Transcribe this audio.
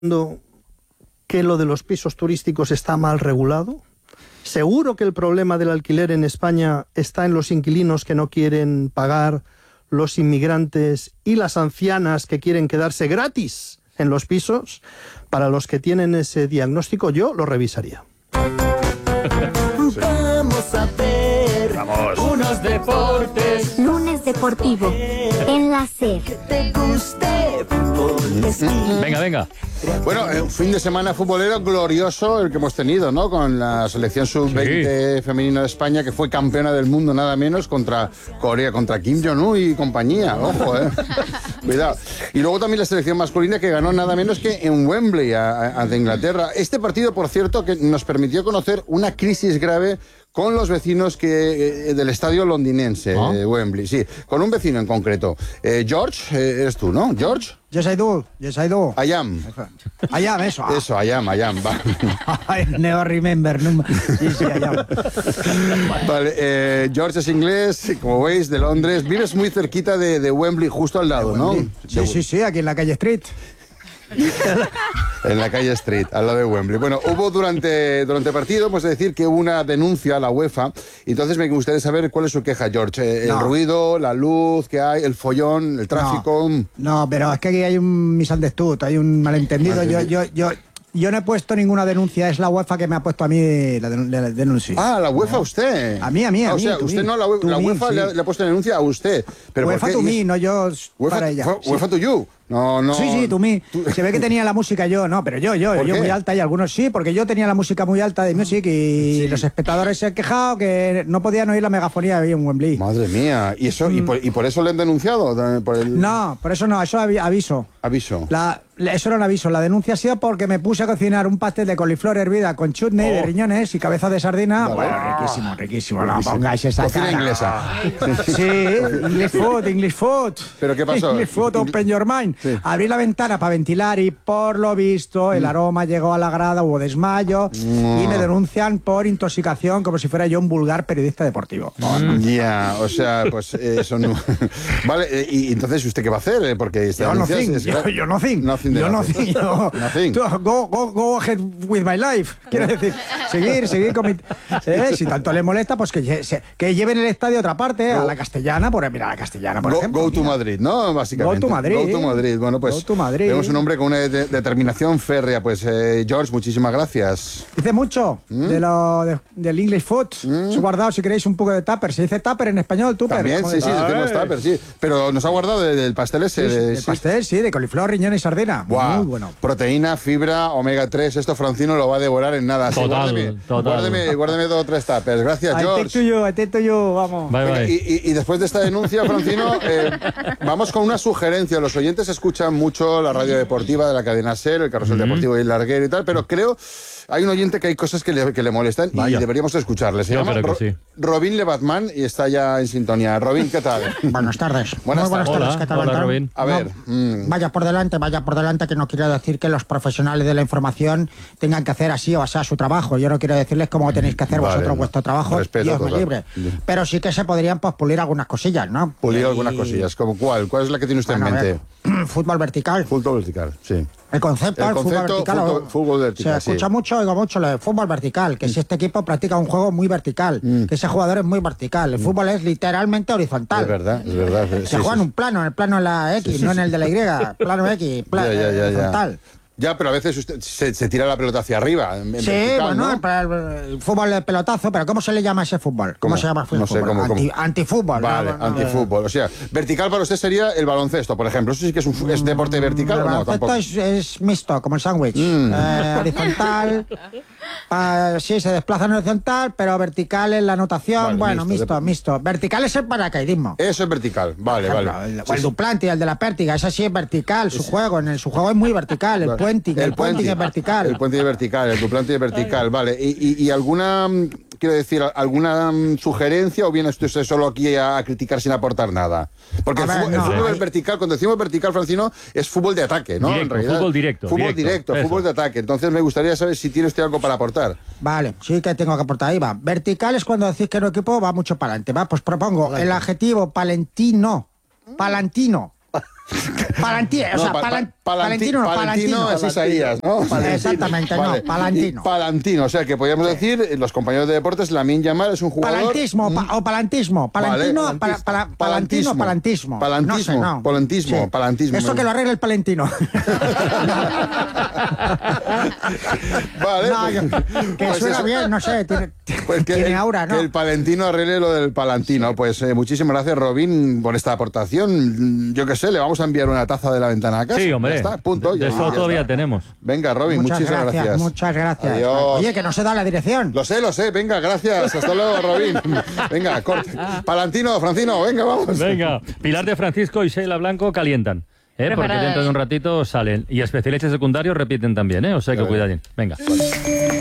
que lo de los pisos turísticos está mal regulado? ¿Seguro que el problema del alquiler en España está en los inquilinos que no quieren pagar, los inmigrantes y las ancianas que quieren quedarse gratis en los pisos? Para los que tienen ese diagnóstico, yo lo revisaría. Vamos a ver unos deportes. Lunes deportivo en la SER. Que te guste fútbol. Venga. Bueno, un fin de semana futbolero glorioso el que hemos tenido, ¿no? Con la selección sub-20 femenina de España, que fue campeona del mundo nada menos contra Corea, contra Kim Jong-un y compañía. Ojo, cuidado. Y luego también la selección masculina, que ganó nada menos que en Wembley ante Inglaterra. Este partido, por cierto, que nos permitió conocer una crisis grave con los vecinos del estadio londinense, Wembley, sí, con un vecino en concreto. George, eres tú, ¿no? George. Yes, I do. I am. Eso. Eso, I am, va. I never remember. No. Sí, I am. Vale, George es inglés, como veis, de Londres. Vives muy cerquita de Wembley, justo al lado, ¿no? Sí, aquí en la calle Street. En la calle Street, al lado de Wembley. Bueno, hubo durante el partido, pues decir que hubo una denuncia a la UEFA. Entonces me gustaría saber cuál es su queja, George. El ruido, la luz que hay, el follón, el tráfico. No, pero es que aquí hay un misunderstood, hay un malentendido. Yo no he puesto ninguna denuncia, es la UEFA que me ha puesto a mí la denuncia. Ah, la UEFA usted. A mí. O sea, usted no, la UEFA sí. le ha puesto denuncia a usted. Pero UEFA to me, no yo para ella. UEFA to you. No. Sí, to me. Se ve que tenía la música yo, no, pero yo muy alta y algunos sí, porque yo tenía la música muy alta de music y los espectadores se han quejado que no podían oír la megafonía ahí en Wembley. Madre mía, ¿y eso y por eso le han denunciado? No, por eso no, eso aviso. Aviso. Eso era un aviso. La denuncia ha sido porque me puse a cocinar un pastel de coliflor hervida con chutney de riñones y cabeza de sardina. Vale. Bueno, riquísimo. No pongáis esa cocina cara. Inglesa. Sí, English food. ¿Pero qué pasó? English food, open your mind. Sí. Abrí la ventana para ventilar y por lo visto el aroma llegó a la grada, hubo desmayo y me denuncian por intoxicación como si fuera yo un vulgar periodista deportivo. Ya, o sea, pues eso no. Vale, y entonces ¿usted qué va a hacer? Porque esta yo nothing. Go ahead with my life. Quiero decir, seguir con mi... si tanto le molesta, pues que lleven el estadio a otra parte, a la Castellana, por ejemplo. Go to Madrid, ¿no? Básicamente. Go to Madrid. Bueno, pues tenemos un hombre con una determinación férrea. Pues, George, muchísimas gracias. Dice mucho del English food. Os he guardado, si queréis, un poco de tupper. Se dice tupper en español, tupper. También, sí, decimos tupper, sí. Pero nos ha guardado del pastel ese. El pastel, sí, de coliflor, riñón y sardina. Wow. Muy bueno. Proteína, fibra, omega 3. Esto Francino lo va a devorar en nada. Total. Guárdeme 2 o 3 tuppers. Gracias, George. Atento yo, vamos. Bye. Y después de esta denuncia, Francino, vamos con una sugerencia. Los oyentes escuchan mucho la radio deportiva de la cadena SER, el Carrusel Deportivo y el Larguero y tal, pero creo... Hay un oyente que hay cosas que le molestan. Vaya. Y deberíamos escucharle. Se llama Robin Lebatman y está ya en sintonía. Robin, ¿qué tal? Buenas tardes. Buenas tardes. ¿Qué tal, hola, Robin. A ver. Vaya por delante, que no quiero decir que los profesionales de la información tengan que hacer así o así su trabajo. Yo no quiero decirles cómo tenéis que hacer vosotros vuestro trabajo. Respeto, Dios me libre. Pero sí que se podrían pulir algunas cosillas, ¿no? Pulir algunas cosillas. ¿Como cuál? ¿Cuál es la que tiene usted en mente? Fútbol vertical. Fútbol vertical, sí. El concepto fútbol vertical, se escucha mucho, oigo mucho lo de fútbol vertical, que si este equipo practica un juego muy vertical, que ese jugador es muy vertical. El fútbol es literalmente horizontal. Es verdad. Se juega en un plano, en el plano de la X, no en el de la Y. Plano X, horizontal. Ya, pero a veces usted se tira la pelota hacia arriba. Vertical, bueno, ¿no? el fútbol de pelotazo, pero ¿cómo se le llama a ese fútbol? ¿Cómo se llama el fútbol? No sé, ¿cómo? Antifútbol. Vale, antifútbol. O sea, vertical para usted sería el baloncesto, por ejemplo. ¿Eso sí que es deporte vertical o no? El baloncesto es mixto, como el sándwich. Horizontal. Sí, se desplaza en horizontal, pero vertical es la anotación. Bueno, mixto. Vertical es el paracaidismo. Eso es vertical, vale. El Duplantis, el de la pértiga, ese sí es vertical, su juego es muy vertical. El puenting es vertical. El puenting es vertical, el Duplantis es vertical, vale. ¿Y alguna, quiero decir, alguna sugerencia o viene usted solo aquí a criticar sin aportar nada? Porque el fútbol es vertical, cuando decimos vertical, Francino, es fútbol de ataque, ¿no? Directo, en realidad, fútbol directo, fútbol de ataque. Entonces me gustaría saber si tiene usted algo para aportar. Vale, sí que tengo que aportar. Ahí va. Vertical es cuando decís que un equipo va mucho para adelante. Va, pues propongo el adjetivo palantino. Palantino, o sea, Palantino es Isaías, ¿no? Exactamente, no, Palantino. Palantino, o sea que podríamos decir, los compañeros de deportes, Lamine Yamal es un jugador... Palantismo o palantismo. Palantino, palantismo. Palantismo, palantismo. Eso que lo arregle el Palentino. Vale. Que suena bien, no sé, tiene aura, ¿no? Que el Palentino arregle lo del Palantino. Pues muchísimas gracias, Robin, por esta aportación. Yo qué sé, le vamos a enviar una taza de la ventana a casa. Sí, hombre. Ya está, punto. De eso todavía tenemos. Venga, Robin, muchísimas gracias. Muchas gracias. Adiós. Oye, que no se da la dirección. Lo sé. Venga, gracias. Hasta luego, Robin. Venga, corte. Palantino, Francino, venga, vamos. Venga, Pilar de Francisco y Sheila Blanco calientan. Porque dentro de un ratito salen. Y especialistas secundarios repiten también, o sea que cuidadín. Venga.